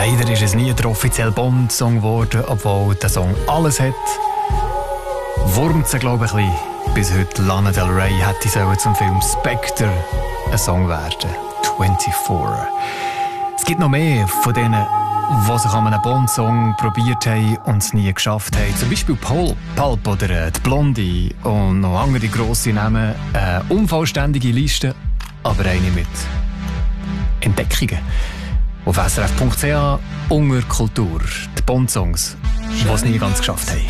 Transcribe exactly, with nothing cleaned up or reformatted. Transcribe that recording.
Leider ist es nie der offizielle Bond-Song geworden, obwohl der Song alles hat. Wurmt sie, glaube ich, ein bisschen. Bis heute Lana Del Rey hätte sollen zum Film Spectre ein Song werden. vierundzwanzig. Es gibt noch mehr von denen, die sich an einem Bond-Song probiert haben und es nie geschafft haben. Zum Beispiel Paul, Pulp oder äh, die Blondie und noch andere grosse Namen. Eine unvollständige Liste, aber eine mit Entdeckungen. Auf S R F Punkt C H unter Kultur. Die Bond-Songs, die es nie ganz geschafft haben.